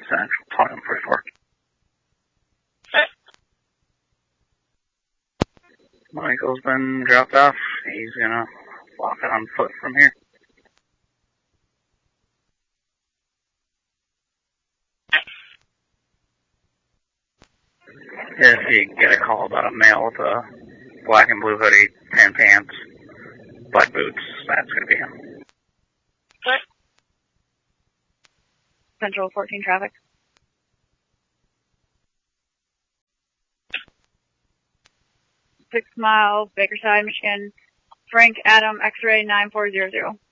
Central 2144. Michael's been dropped off. He's gonna walk it on foot from here. If you get a call about a male with a black and blue hoodie, tan pants, black boots, that's gonna be him. What? Central 14 traffic. 6 Mile, Bakerside, Michigan. Frank Adam, X-ray 9400.